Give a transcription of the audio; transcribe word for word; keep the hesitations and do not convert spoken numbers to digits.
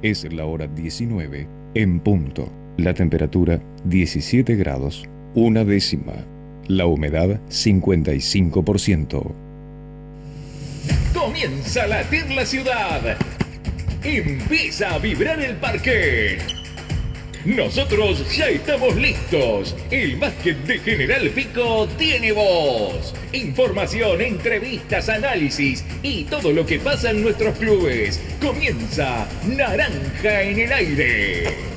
Es la hora diecinueve en punto. La temperatura diecisiete grados, una décima. La humedad cincuenta y cinco por ciento. Comienza a latir la ciudad. Empieza a vibrar el parque. Nosotros ya estamos listos. El básquet de General Pico tiene voz. Información, entrevistas, análisis y todo lo que pasa en nuestros clubes. Comienza Naranja en el Aire.